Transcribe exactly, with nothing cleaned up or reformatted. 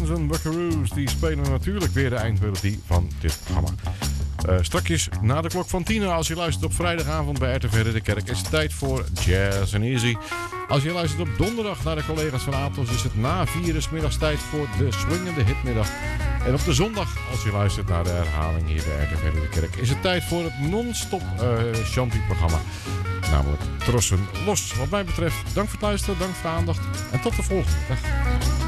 Dragons en Buckaroos die spelen natuurlijk weer de eindmelodie van dit programma. Uh, strakjes na de klok van tien, als je luistert op vrijdagavond bij R T V de Kerk, is het tijd voor Jazz and Easy. Als je luistert op donderdag naar de collega's van Atos, is het na vier uur 's middags tijd voor de swingende hitmiddag. En op de zondag, als je luistert naar de herhaling hier bij R T V de Kerk, is het tijd voor het non-stop uh, Shanti-programma. Namelijk Trossen Los. Wat mij betreft, dank voor het luisteren, dank voor de aandacht en tot de volgende dag.